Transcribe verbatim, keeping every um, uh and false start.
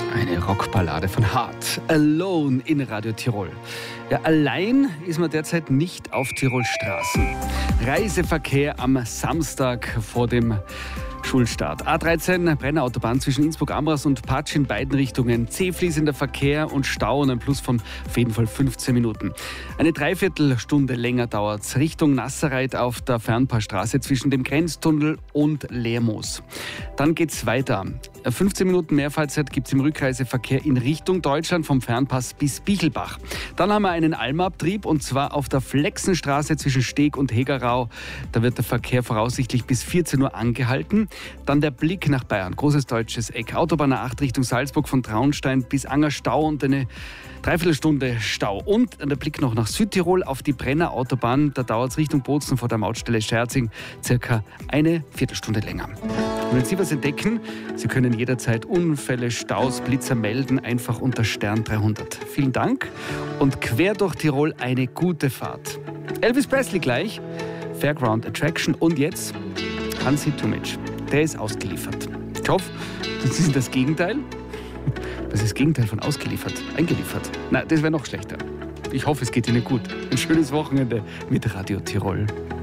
Eine Rockballade von Heart, Alone in Radio Tirol. Ja, allein ist man derzeit nicht auf Tirols Straßen. Reiseverkehr am Samstag vor dem Schulstart. A dreizehn, Brennerautobahn zwischen Innsbruck-Ambras und Patsch in beiden Richtungen. Zähfließender Verkehr und Stau und ein Plus von auf jeden Fall fünfzehn Minuten. Eine Dreiviertelstunde länger dauert es Richtung Nasserreit auf der Fernpassstraße zwischen dem Grenztunnel und Lermoos. Dann geht's weiter. fünfzehn Minuten Mehrfahrtzeit gibt es im Rückreiseverkehr in Richtung Deutschland vom Fernpass bis Bichelbach. Dann haben wir einen Almabtrieb und zwar auf der Flexenstraße zwischen Steg und Hegerau. Da wird der Verkehr voraussichtlich bis vierzehn Uhr angehalten. Dann der Blick nach Bayern. Großes deutsches Eck. Autobahn A acht Richtung Salzburg von Traunstein bis Anger Stau und eine Dreiviertelstunde Stau. Und der Blick noch nach Südtirol auf die Brennerautobahn. Da dauert es Richtung Bozen vor der Mautstelle Scherzing circa eine Viertelstunde länger. Und wenn Sie was entdecken, Sie können jederzeit Unfälle, Staus, Blitzer melden, einfach unter Stern dreihundert. Vielen Dank und quer durch Tirol eine gute Fahrt. Elvis Presley gleich, Fairground Attraction und jetzt Hansi Tumic. Der ist ausgeliefert. Ich hoffe, das ist das Gegenteil. Was ist das Gegenteil von ausgeliefert? Eingeliefert. Nein, das wäre noch schlechter. Ich hoffe, es geht Ihnen gut. Ein schönes Wochenende mit Radio Tirol.